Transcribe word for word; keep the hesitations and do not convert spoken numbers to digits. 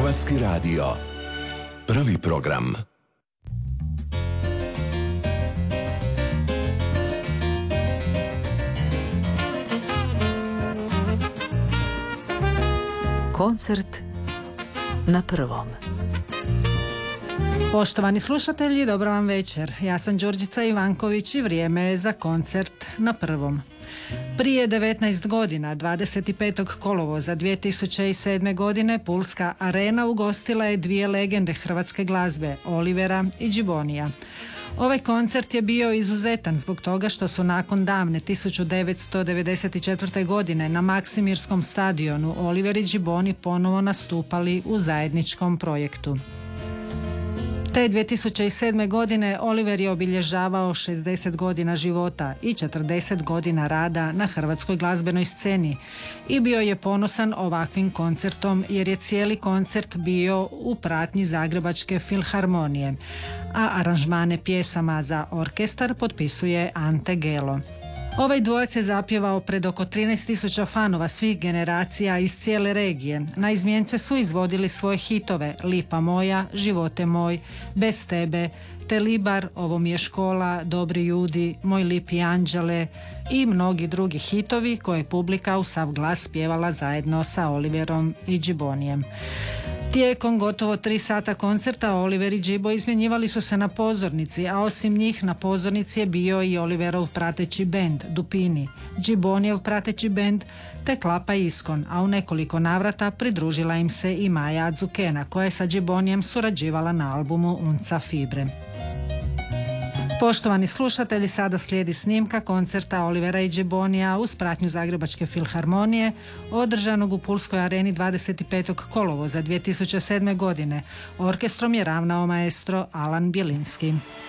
Hrvatski radio. Prvi program. Koncert na prvom. Poštovani slušatelji, dobro vam večer. Ja sam Đurđica Ivanković i vrijeme je za koncert na prvom. Prije devetnaest godina, dvadeset petog kolovoza dvije tisuće sedme. godine, Pulska arena ugostila je dvije legende hrvatske glazbe, Olivera i Gibonija. Ovaj koncert je bio izuzetan zbog toga što su nakon davne tisuću devetsto devedeset četvrte. godine na Maksimirskom stadionu Oliver i Giboni ponovo nastupali u zajedničkom projektu. Te dvije tisuće sedme. godine Oliver je obilježavao šezdeset godina života i četrdeset godina rada na hrvatskoj glazbenoj sceni i bio je ponosan ovakvim koncertom jer je cijeli koncert bio u pratnji Zagrebačke filharmonije, a aranžmane pjesama za orkestar potpisuje Ante Gelo. Ovaj dvojac je zapjevao pred oko trinaest tisuća fanova svih generacija iz cijele regije. Na izmjence su izvodili svoje hitove Lipa moja, Živote moj, Bez tebe, Te libar, Ovo mi je škola, Dobri ljudi, Moj lipi anđele i mnogi drugi hitovi koje je publika u sav glas pjevala zajedno sa Oliverom i Gibonijem. Tijekom gotovo tri sata koncerta Oliver i Gibo izmjenjivali su se na pozornici, a osim njih na pozornici je bio i Oliverov prateći bend Dupini, Gibonijev prateći bend te Klapa Iskon, a u nekoliko navrata pridružila im se i Maja Adzukena koja je sa Gibonijem surađivala na albumu Unca Fibre. Poštovani slušatelji, sada slijedi snimka koncerta Olivera i Gibonija uz pratnju Zagrebačke filharmonije održanog u Pulskoj areni dvadeset petog kolovoza dvije tisuće sedme. godine. Orkestrom je ravnao maestro Alan Bjelinski.